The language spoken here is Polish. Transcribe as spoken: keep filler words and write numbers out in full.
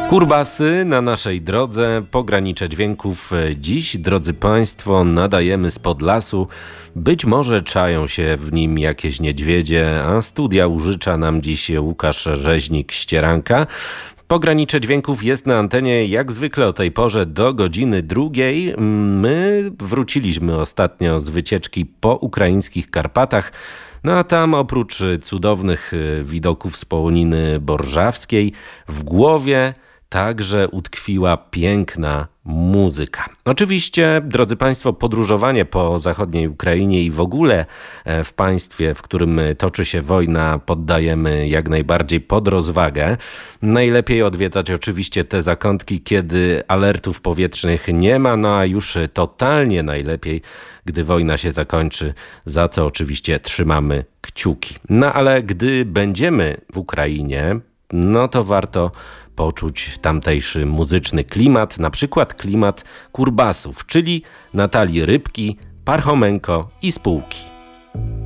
Kurbasy na naszej drodze, pogranicze dźwięków. Dziś, drodzy Państwo, nadajemy z Podlasu. Być może czają się w nim jakieś niedźwiedzie, a studia użycza nam dziś Łukasz Rzeźnik-Ścieranka. Pogranicze dźwięków jest na antenie jak zwykle o tej porze do godziny drugiej. My wróciliśmy ostatnio z wycieczki po ukraińskich Karpatach. No a tam oprócz cudownych widoków z Połoniny Borżawskiej w głowie także utkwiła piękna muzyka. Oczywiście, drodzy Państwo, podróżowanie po zachodniej Ukrainie i w ogóle w państwie, w którym toczy się wojna, poddajemy jak najbardziej pod rozwagę. Najlepiej odwiedzać oczywiście te zakątki, kiedy alertów powietrznych nie ma, no a już totalnie najlepiej, gdy wojna się zakończy, za co oczywiście trzymamy kciuki. No ale gdy będziemy w Ukrainie, no to warto poczuć tamtejszy muzyczny klimat, na przykład klimat Kurbasów, czyli Natalii Rybki, Parchomenko i spółki.